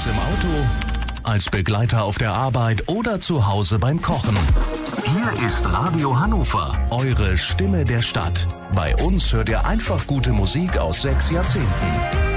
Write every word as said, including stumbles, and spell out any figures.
im Auto, als Begleiter auf der Arbeit oder zu Hause beim Kochen. Hier ist Radio Hannover, eure Stimme der Stadt. Bei uns hört ihr einfach gute Musik aus sechs Jahrzehnten.